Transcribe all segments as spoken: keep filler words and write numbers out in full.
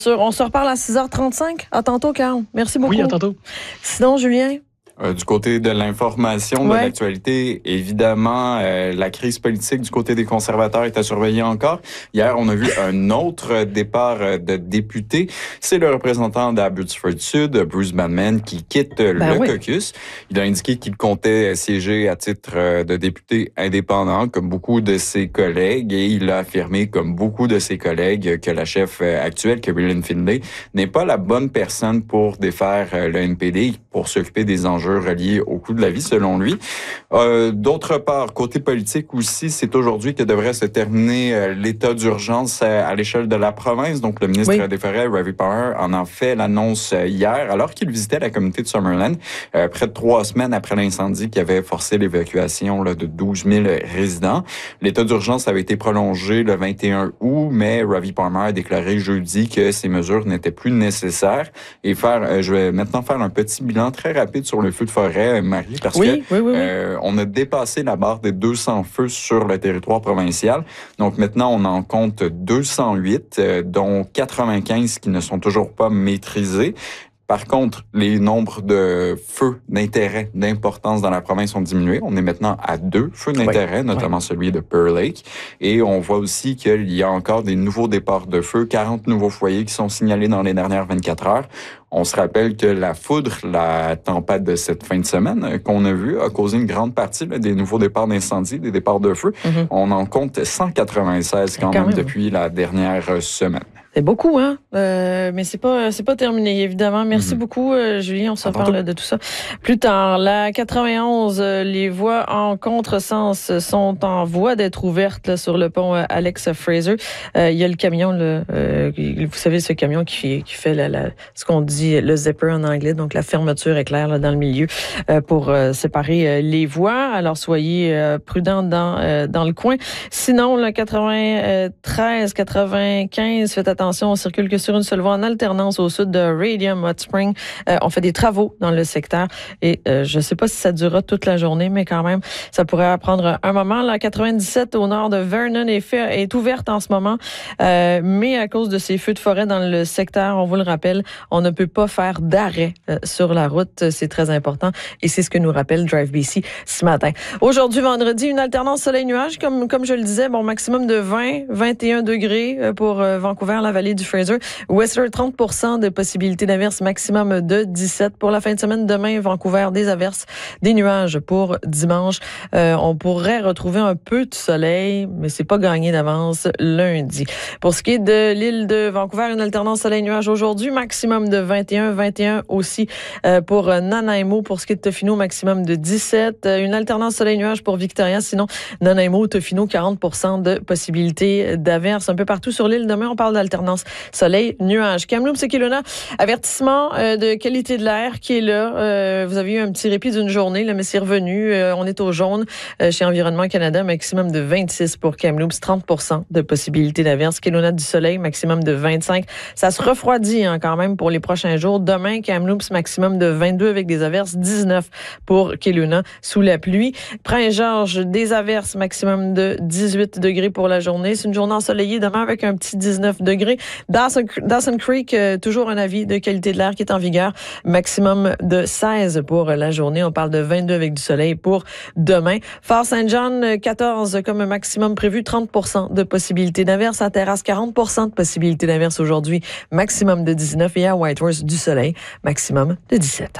On se reparle à six heures trente-cinq. À tantôt, Carl. Merci beaucoup. Oui, à tantôt. Sinon, Julien? Euh, du côté de l'information, ouais. de l'actualité, évidemment, euh, la crise politique du côté des conservateurs est à surveiller encore. Hier, on a vu un autre départ de député. C'est le représentant d'Abbotsford Sud, Bruce Banman, qui quitte ben le oui. caucus. Il a indiqué qu'il comptait siéger à titre de député indépendant, comme beaucoup de ses collègues, et il a affirmé, comme beaucoup de ses collègues, que la chef actuelle, Carolyn Findlay, n'est pas la bonne personne pour défaire le N P D, pour s'occuper des enjeux reliés au coût de la vie, selon lui. Euh, d'autre part, côté politique aussi, c'est aujourd'hui que devrait se terminer euh, l'état d'urgence à, à l'échelle de la province. Donc, le ministre oui. des Forêts, Ravi Power, en a fait l'annonce euh, hier, alors qu'il visitait la communauté de Summerland, euh, près de trois semaines après l'incendie qui avait forcé l'évacuation là, de douze mille résidents. L'état d'urgence avait été prolongé le vingt et un août, mais Ravi Palmer a déclaré jeudi que ces mesures n'étaient plus nécessaires. Et faire, euh, je vais maintenant faire un petit bilan très rapide sur le feu de forêt, Marie, parce oui, que oui, oui, oui. Euh, on a dépassé la barre des deux cents feux sur le territoire provincial. Donc maintenant, on en compte deux cent huit, euh, dont quatre-vingt-quinze qui ne sont toujours pas maîtrisés. Par contre, les nombres de feux d'intérêt, d'importance dans la province ont diminué. On est maintenant à deux feux d'intérêt, oui, notamment oui. celui de Pearl Lake. Et on voit aussi qu'il y a encore des nouveaux départs de feu, quarante nouveaux foyers qui sont signalés dans les dernières vingt-quatre heures. On se rappelle que la foudre, la tempête de cette fin de semaine qu'on a vue, a causé une grande partie là, des nouveaux départs d'incendie, des départs de feu. Mm-hmm. On en compte cent quatre-vingt-seize quand, quand même, même depuis la dernière semaine. C'est beaucoup, hein? Euh, mais c'est pas, c'est pas terminé, évidemment. Merci mm-hmm. beaucoup, euh, Julien. On se reparle de tout ça plus tard. La quatre-vingt-onze, euh, les voies en contresens sont en voie d'être ouvertes là, sur le pont euh, Alex Fraser. Euh, il y a le camion, là, euh, vous savez, ce camion qui, qui fait la, la, ce qu'on dit le zipper en anglais, donc la fermeture éclair là, dans le milieu euh, pour euh, séparer euh, les voies. Alors, soyez euh, prudents dans, euh, dans le coin. Sinon, le quatre-vingt-treize, quatre-vingt-quinze, faites attention. Attention, on circule que sur une seule voie en alternance au sud de Radium Hot Spring. Euh, on fait des travaux dans le secteur et euh, je ne sais pas si ça durera toute la journée, mais quand même, ça pourrait prendre un moment. La quatre-vingt-dix-sept au nord de Vernon est, fait, est ouverte en ce moment, euh, mais à cause de ces feux de forêt dans le secteur, on vous le rappelle, on ne peut pas faire d'arrêt euh, sur la route. C'est très important et c'est ce que nous rappelle Drive B C ce matin. Aujourd'hui, vendredi, une alternance soleil-nuage, comme, comme je le disais, bon, maximum de vingt, vingt et un degrés pour euh, Vancouver, la vallée du Fraser. Whistler, trente pour cent de possibilité d'averse, maximum de dix-sept. Pour la fin de semaine, demain, Vancouver, des averses, des nuages pour dimanche. Euh, on pourrait retrouver un peu de soleil, mais c'est pas gagné d'avance lundi. Pour ce qui est de l'île de Vancouver, une alternance soleil-nuage aujourd'hui, maximum de vingt et un, vingt et un aussi euh, pour Nanaimo. Pour ce qui est de Tofino, maximum de dix-sept. Euh, une alternance soleil-nuage pour Victoria. Sinon, Nanaimo, Tofino, quarante pour cent de possibilité d'averse. Un peu partout sur l'île. Demain, on parle d'alternance soleil, nuage. Kamloops et Kelowna, avertissement euh, de qualité de l'air qui est là. Euh, vous avez eu un petit répit d'une journée, là, mais c'est revenu. Euh, on est au jaune euh, chez Environnement Canada, maximum de vingt-six pour Kamloops, trente pour cent de possibilité d'averse. Kelowna du soleil, maximum de vingt-cinq. Ça se refroidit hein, quand même pour les prochains jours. Demain, Kamloops, maximum de vingt-deux avec des averses, dix-neuf pour Kelowna sous la pluie. Prince-Georges, des averses, maximum de dix-huit degrés pour la journée. C'est une journée ensoleillée demain avec un petit dix-neuf degrés. Dawson, Dawson Creek, euh, toujours un avis de qualité de l'air qui est en vigueur. Maximum de seize pour la journée. On parle de vingt-deux avec du soleil pour demain. Fort Saint-John, quatorze comme maximum prévu. trente pour cent de possibilité d'averse. À Terrasse, quarante pour cent de possibilité d'averse aujourd'hui. Maximum de dix-neuf. Et à Whitehorse, du soleil. Maximum de dix-sept.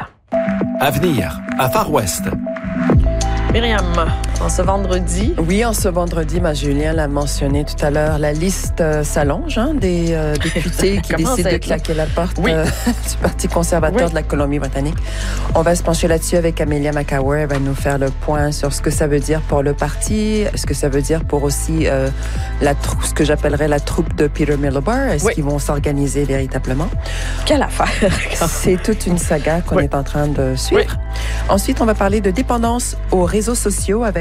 Avenir, à Far West. Myriam, en ce vendredi. Oui, en ce vendredi, ma Julien l'a mentionné tout à l'heure, la liste euh, s'allonge hein, des euh, députés qui décident de claquer la porte oui. euh, du Parti conservateur oui. de la Colombie-Britannique. On va se pencher là-dessus avec Amelia McCauer. Elle va nous faire le point sur ce que ça veut dire pour le parti, ce que ça veut dire pour aussi euh, la trou- ce que j'appellerais la troupe de Peter Miliband. Est-ce oui. qu'ils vont s'organiser véritablement? Quelle affaire! C'est toute une saga qu'on oui. est en train de suivre. Oui. Ensuite, on va parler de dépendance aux réseaux sociaux avec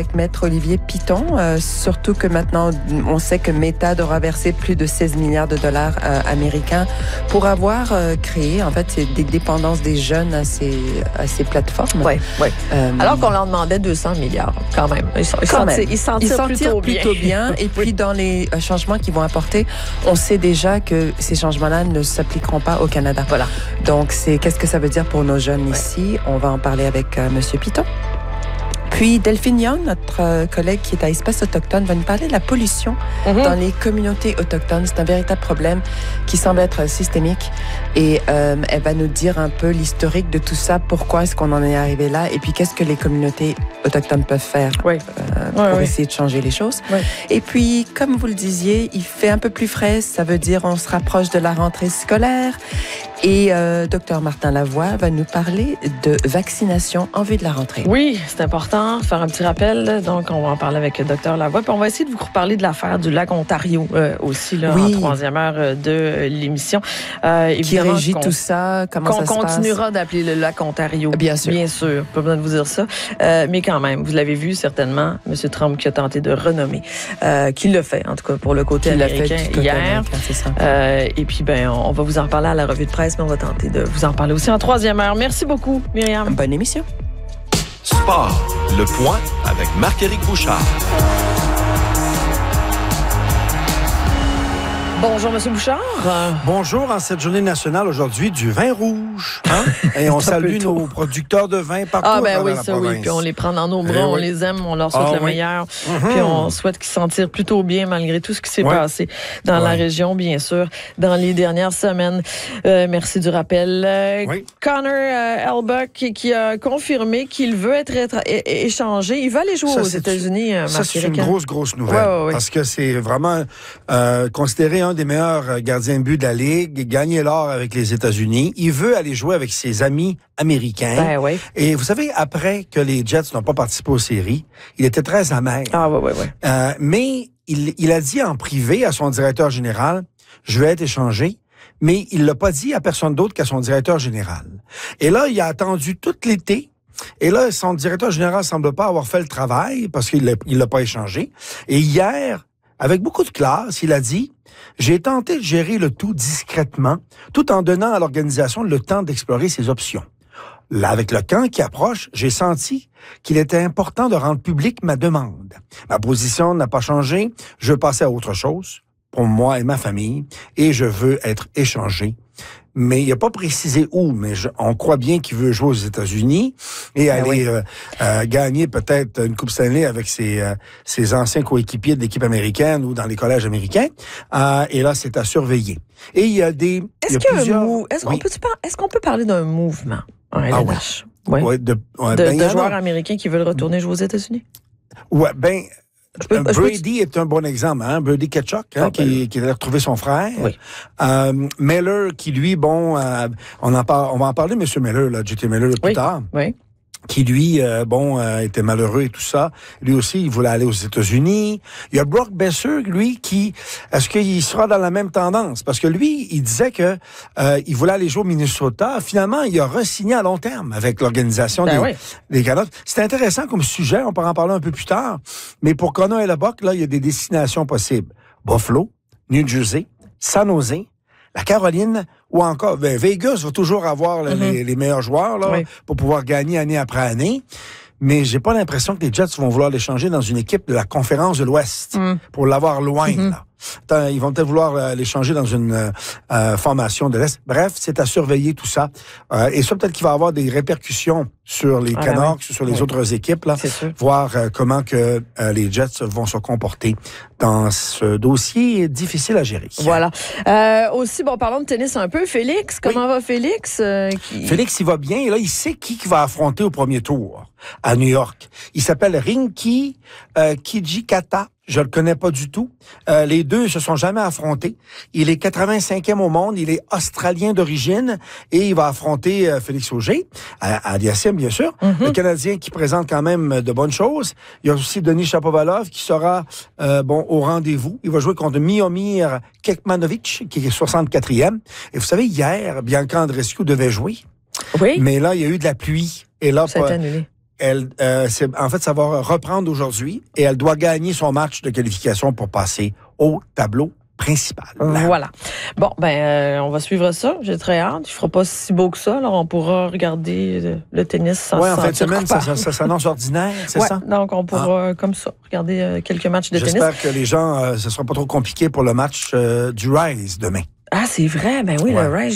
avec Maître Olivier Piton, euh, surtout que maintenant, on sait que Meta devra verser plus de seize milliards de dollars euh, américains pour avoir euh, créé, en fait, des dépendances des jeunes à ces, à ces plateformes. Oui, oui. Euh, Alors qu'on leur demandait deux cents milliards, quand même. Ils s'en tirent plutôt, plutôt bien. bien. Et puis, dans les changements qu'ils vont apporter, on sait déjà que ces changements-là ne s'appliqueront pas au Canada. Voilà. Donc, c'est qu'est-ce que ça veut dire pour nos jeunes ouais. ici? On va en parler avec euh, M. Piton. Puis Delphine Young, notre euh, collègue qui est à Espace Autochtone, va nous parler de la pollution mm-hmm. dans les communautés autochtones. C'est un véritable problème qui semble être systémique. Et euh, elle va nous dire un peu l'historique de tout ça, pourquoi est-ce qu'on en est arrivé là, et puis qu'est-ce que les communautés autochtones peuvent faire oui. euh, pour oui, essayer oui. de changer les choses. Oui. Et puis, comme vous le disiez, il fait un peu plus frais. Ça veut dire on se rapproche de la rentrée scolaire. Et euh, Dr Martin Lavoie va nous parler de vaccination en vue de la rentrée. Oui, c'est important, faire un petit rappel. Donc, on va en parler avec Dr Lavoie. Puis on va essayer de vous reparler de l'affaire du lac Ontario euh, aussi, là, oui. en troisième heure de l'émission. Euh, Qui régit tout ça, comment ça se passe? Qu'on continuera d'appeler le lac Ontario. Bien sûr. Bien sûr, pas besoin de vous dire ça. Euh, mais quand même, vous l'avez vu certainement, M. Trump qui a tenté de renommer, euh, qui l'a fait, en tout cas, pour le côté qui américain fait côté hier. Américain, c'est ça. Euh, et puis, ben, on va vous en parler à la revue de presse, mais on va tenter de vous en parler aussi en troisième heure. Merci beaucoup, Myriam. Bonne émission. Sport, le point avec Marc-Éric Bouchard. Bonjour, M. Bouchard. Bonjour, en cette journée nationale aujourd'hui du vin rouge. Hein? Et on salue nos producteurs de vin partout ah, ben dans oui, la ça province. oui. Puis on les prend dans nos bras, eh on oui. les aime, on leur souhaite ah, le oui. meilleur. Mm-hmm. Puis on souhaite qu'ils se sentent plutôt bien malgré tout ce qui s'est oui. passé dans oui. la région, bien sûr, dans les dernières semaines. Euh, merci du rappel. Euh, oui. Connor euh, Hellebuyck qui, qui a confirmé qu'il veut être étra- é- échangé. Il va aller jouer ça, aux États-Unis. Euh, ça, c'est une grosse, grosse nouvelle. Ouais, ouais, ouais. Parce que c'est vraiment euh, considéré un des meilleurs gardien de but de la Ligue, gagner l'or avec les États-Unis. Il veut aller jouer avec ses amis américains. Ben oui. Et vous savez, après que les Jets n'ont pas participé aux séries, il était très amer. Ah oui, oui, oui. Euh, mais il, il a dit en privé à son directeur général, je vais être échangé, mais il l'a pas dit à personne d'autre qu'à son directeur général. Et là, il a attendu tout l'été. Et là, son directeur général semble pas avoir fait le travail parce qu'il l'a, il l'a pas échangé. Et hier, avec beaucoup de classe, il a dit « J'ai tenté de gérer le tout discrètement, tout en donnant à l'organisation le temps d'explorer ses options. Là, avec le camp qui approche, j'ai senti qu'il était important de rendre publique ma demande. Ma position n'a pas changé, je veux passer à autre chose pour moi et ma famille, et je veux être échangé. » Mais il n'a pas précisé où, mais je, on croit bien qu'il veut jouer aux États-Unis et ben aller oui. euh, euh, gagner peut-être une Coupe Stanley avec ses, euh, ses anciens coéquipiers de l'équipe américaine ou dans les collèges américains. Euh, et là, c'est à surveiller. Et il y a des... Est-ce, il y a qu'il y a plusieurs... un mou... Est-ce, oui. qu'on peut, est-ce qu'on peut parler d'un mouvement en L N H? Ah oui. Oui. Ouais, de ouais, de, ben, de joueurs américains qui veulent retourner jouer aux États-Unis? Ouais, ben... Peux, Brady est un bon exemple, hein? Brady Ketchuk, hein, oh, qui, qui a retrouvé son frère. Oui. Euh, Miller, qui lui, bon, euh, on en parle, on va en parler, M. Miller, là, J T Miller, plus oui. tard. Oui. Qui, lui, euh, bon, euh, était malheureux et tout ça. Lui aussi, il voulait aller aux États-Unis. Il y a Brock Besser, lui, qui... Est-ce qu'il sera dans la même tendance? Parce que lui, il disait que euh, il voulait aller jouer au Minnesota. Finalement, il a re-signé à long terme avec l'organisation ben des, oui. des Canucks. C'est intéressant comme sujet. On peut en parler un peu plus tard. Mais pour Connor Hellebuyck, là, il y a des destinations possibles. Buffalo, New Jersey, San Jose, la Caroline, ou encore, ben, Vegas va toujours avoir là, mm-hmm. les, les meilleurs joueurs là, oui. pour pouvoir gagner année après année. Mais j'ai pas l'impression que les Jets vont vouloir l'échanger dans une équipe de la Conférence de l'Ouest mm. pour l'avoir loin. Mm-hmm. Là. Attends, ils vont peut-être vouloir euh, l'échanger dans une euh, formation de l'Est. Bref, c'est à surveiller tout ça. Euh, et ça, peut-être qu'il va y avoir des répercussions sur les ah, Canucks, oui. sur les oui. autres équipes, là, voir euh, comment que euh, les Jets vont se comporter dans ce dossier difficile à gérer. Voilà. Euh, aussi, bon, parlons de tennis un peu. Félix, comment oui. va Félix? Euh, qui... Félix, il va bien. Et là, il sait qui va affronter au premier tour à New York. Il s'appelle Rinky euh, Kijikata. Je le connais pas du tout. Euh, les deux se sont jamais affrontés. Il est quatre-vingt-cinquième au monde. Il est australien d'origine et il va affronter euh, Félix Auger à, à Aliassime, bien sûr. Mm-hmm. Le Canadien qui présente quand même de bonnes choses. Il y a aussi Denis Shapovalov qui sera euh, bon au rendez-vous. Il va jouer contre Miomir Kekmanovic qui est soixante-quatrième. Et vous savez, hier, Bianca Andreescu devait jouer. Oui. Mais là, il y a eu de la pluie. Et là, ça a été annulé. elle, euh, c'est, en fait, ça va reprendre aujourd'hui et elle doit gagner son match de qualification pour passer au tableau principal. Voilà. Bon, ben, euh, on va suivre ça. J'ai très hâte. Il ne fera pas si beau que ça. Alors, on pourra regarder le, le tennis sans Oui, se en fin de sentir semaine, ça, coupable. ça, ça s'annonce ordinaire, c'est Ouais, ça? donc, on pourra, Ah. comme ça, regarder euh, quelques matchs de J'espère tennis. que les gens, euh, ce ne sera pas trop compliqué pour le match euh, du Rise demain. Ah, c'est vrai. Ben oui, Ouais. le Rise.